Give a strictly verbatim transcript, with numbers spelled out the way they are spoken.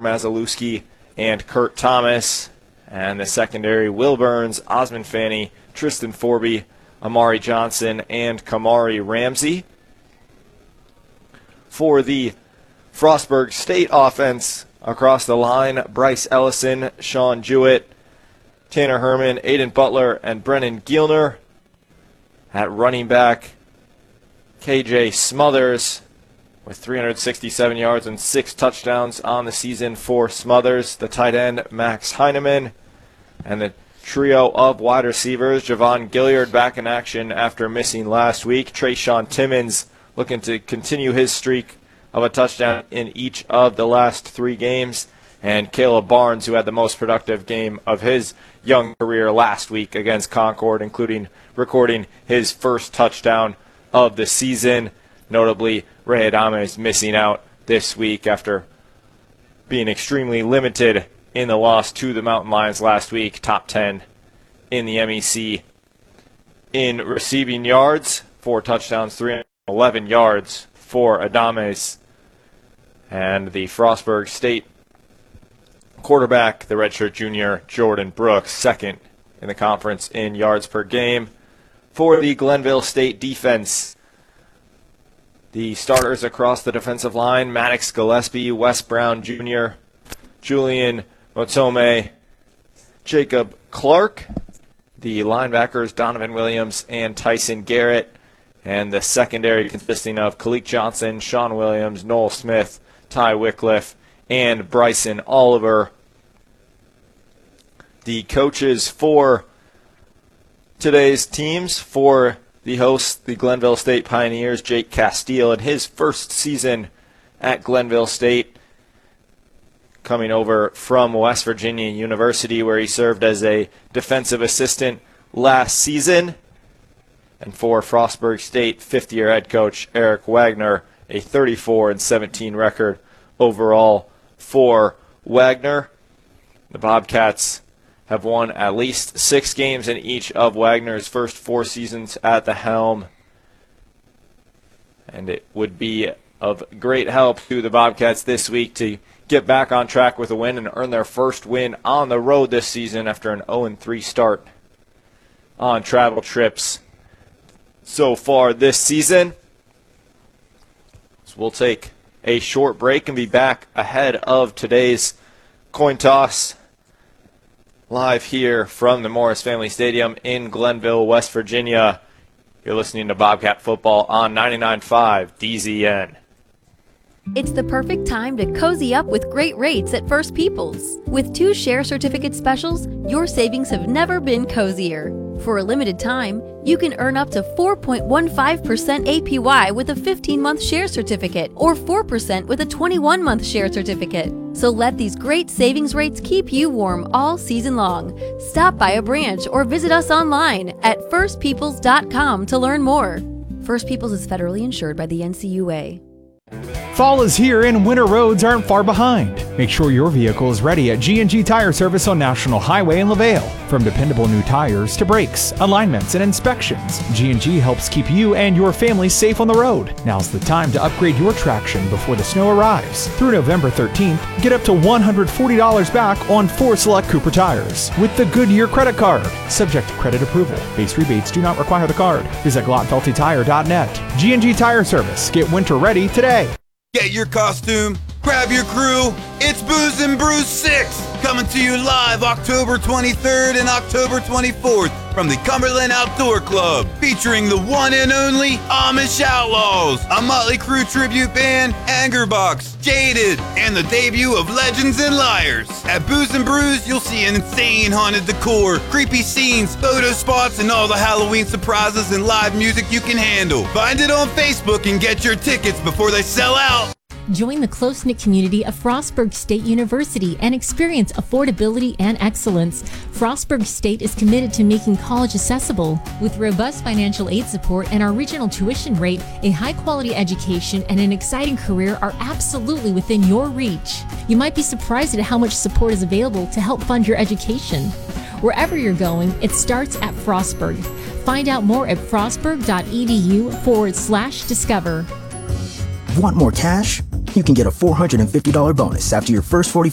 Masalewski and Kurt Thomas. And the secondary, Will Burns, Osmond Fanny, Tristan Forby, Amari Johnson, and Kamari Ramsey. For the Frostburg State offense, across the line, Bryce Ellison, Sean Jewett, Tanner Herman, Aiden Butler, and Brennan Gielner. At running back, K J Smothers with three hundred sixty-seven yards and six touchdowns on the season for Smothers. The tight end, Max Heineman. And the trio of wide receivers, Javon Gilliard back in action after missing last week. Trayshawn Timmons looking to continue his streak of a touchdown in each of the last three games. And Caleb Barnes, who had the most productive game of his young career last week against Concord, including recording his first touchdown of the season. Notably, Ray Adame is missing out this week after being extremely limited in the loss to the Mountain Lions last week. Top ten in the M E C in receiving yards. Four touchdowns, three hundred eleven yards for Adames. And the Frostburg State quarterback, the redshirt junior, Jordan Brooks, second in the conference in yards per game. For the Glenville State defense, the starters across the defensive line, Maddox Gillespie, Wes Brown Junior, Julian Motome, Jacob Clark. The linebackers, Donovan Williams and Tyson Garrett. And the secondary consisting of Kalik Johnson, Sean Williams, Noel Smith, Ty Wycliffe, and Bryson Oliver. The coaches for today's teams, for the hosts, the Glenville State Pioneers, Jake Castile, in his first season at Glenville State, coming over from West Virginia University, where he served as a defensive assistant last season. And for Frostburg State, fifth-year head coach Eric Wagner, a thirty-four and seventeen record overall for Wagner. The Bobcats have won at least six games in each of Wagner's first four seasons at the helm. And it would be of great help to the Bobcats this week to get back on track with a win and earn their first win on the road this season after an oh and three start on travel trips so far this season. So we'll take a short break and be back ahead of today's coin toss live here from the Morris Family Stadium in Glenville, West Virginia. You're listening to Bobcat Football on ninety-nine point five D Z N. It's the perfect time to cozy up with great rates at First Peoples. With two share certificate specials, your savings have never been cozier. For a limited time, you can earn up to four point one five percent A P Y with a fifteen-month share certificate or four percent with a twenty-one-month share certificate. So let these great savings rates keep you warm all season long. Stop by a branch or visit us online at first peoples dot com to learn more. First Peoples is federally insured by the N C U A. Fall is here and winter roads aren't far behind. Make sure your vehicle is ready at G and G Tire Service on National Highway in LaVale. From dependable new tires to brakes, alignments, and inspections, G and G helps keep you and your family safe on the road. Now's the time to upgrade your traction before the snow arrives. Through November thirteenth, get up to one hundred forty dollars back on four select Cooper tires with the Goodyear credit card. Subject to credit approval. Base rebates do not require the card. Visit glotfelty tire dot net. G and G Tire Service. Get winter ready today. Get your costume, grab your crew. It's Booze and Brews six, coming to you live October twenty-third and October twenty-fourth from the Cumberland Outdoor Club, featuring the one and only Amish Outlaws, a Motley Crue tribute band, Angerbox, Jaded, and the debut of Legends and Liars. At Booze and Brews, you'll see an insane haunted decor, creepy scenes, photo spots, and all the Halloween surprises and live music you can handle. Find it on Facebook and get your tickets before they sell out. Join the close-knit community of Frostburg State University and experience affordability and excellence. Frostburg State is committed to making college accessible. With robust financial aid support and our regional tuition rate, a high-quality education and an exciting career are absolutely within your reach. You might be surprised at how much support is available to help fund your education. Wherever you're going, it starts at Frostburg. Find out more at frostburg.edu forward slash discover. Want more cash? You can get a four hundred fifty dollars bonus after your first forty